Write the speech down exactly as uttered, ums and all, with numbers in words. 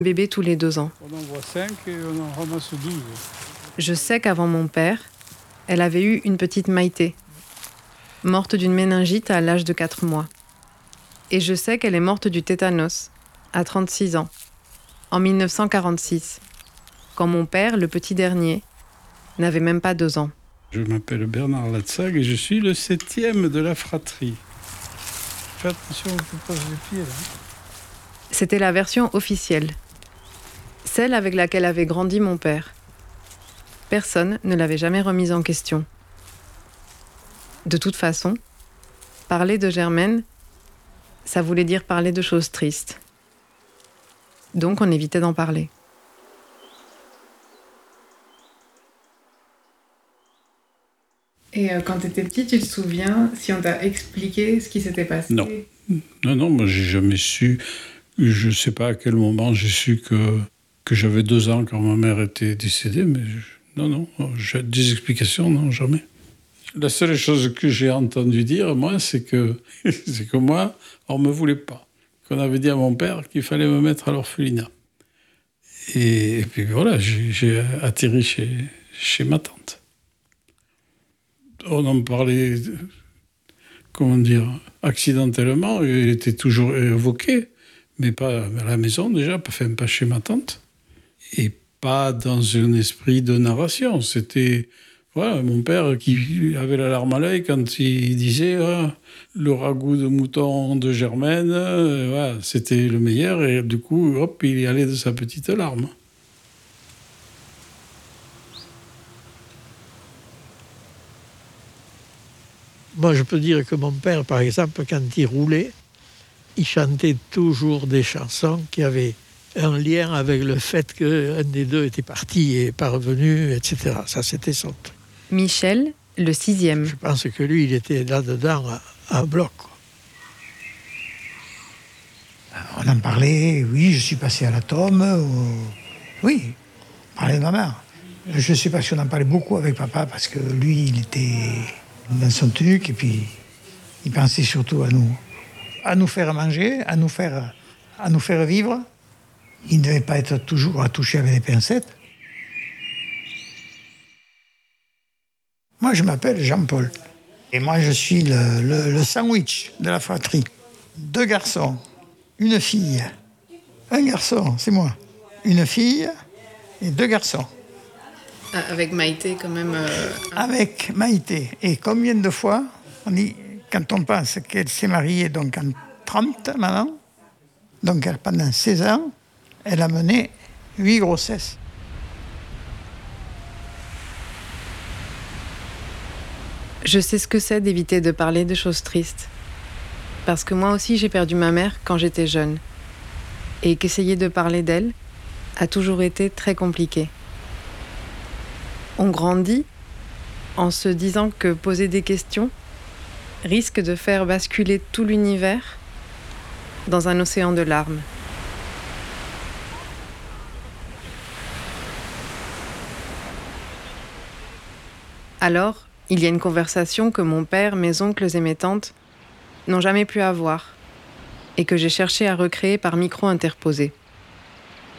Bébé tous les deux ans. On en voit cinq et on en ramasse douze. Je sais qu'avant mon père, elle avait eu une petite Maïté, morte d'une méningite à l'âge de quatre mois. Et je sais qu'elle est morte du tétanos, à trente-six ans, en mille neuf cent quarante-six, quand mon père, le petit dernier, n'avait même pas deux ans. Je m'appelle Bernard Latsag et je suis le septième de la fratrie. Fais attention, je te pose les pieds là. C'était la version officielle, celle avec laquelle avait grandi mon père. Personne ne l'avait jamais remise en question. De toute façon, parler de Germaine, ça voulait dire parler de choses tristes. Donc on évitait d'en parler. Et euh, quand tu étais petit, tu te souviens si on t'a expliqué ce qui s'était passé ? Non. Non, non, moi j'ai jamais su. Je ne sais pas à quel moment j'ai su que, que j'avais deux ans quand ma mère était décédée, mais je, non, non, j'ai des explications, non, jamais. La seule chose que j'ai entendu dire, moi, c'est que, c'est que moi, on ne me voulait pas. Qu'on avait dit à mon père qu'il fallait me mettre à l'orphelinat. Et, et puis voilà, j'ai, j'ai atterri chez, chez ma tante. On en parlait, comment dire, accidentellement, il était toujours évoqué, mais pas à la maison déjà, enfin, pas chez ma tante, et pas dans un esprit de narration. C'était voilà, mon père qui avait la larme à l'œil quand il disait ah, le ragoût de mouton de Germaine, euh, voilà, c'était le meilleur, et du coup, hop, il y allait de sa petite larme. Moi, je peux dire que mon père, par exemple, quand il roulait, il chantait toujours des chansons qui avaient un lien avec le fait qu'un des deux était parti et pas revenu, et cetera. Ça, c'était son truc. Michel, le sixième. Je pense que lui, il était là-dedans à, à bloc, quoi. On en parlait, oui, je suis passé à l'atome, ou... oui, on parlait de ma mère. Je ne sais pas si on en parlait beaucoup avec papa, parce que lui, il était dans son truc, et puis il pensait surtout à nous, à nous faire manger, à nous faire, à nous faire vivre. Il ne devait pas être toujours à toucher avec des pincettes. Moi, je m'appelle Jean-Paul. Et moi, je suis le, le, le sandwich de la fratrie. Deux garçons, une fille. Un garçon, c'est moi. Une fille et deux garçons. Avec Maïté, quand même. Euh... Avec Maïté. Et combien de fois, on dit, quand on pense qu'elle s'est mariée donc en trente, maintenant, donc elle, pendant seize ans, elle a mené huit grossesses. Je sais ce que c'est d'éviter de parler de choses tristes. Parce que moi aussi, j'ai perdu ma mère quand j'étais jeune. Et qu'essayer de parler d'elle a toujours été très compliqué. On grandit en se disant que poser des questions risque de faire basculer tout l'univers dans un océan de larmes. Alors, il y a une conversation que mon père, mes oncles et mes tantes n'ont jamais pu avoir et que j'ai cherché à recréer par micro interposé.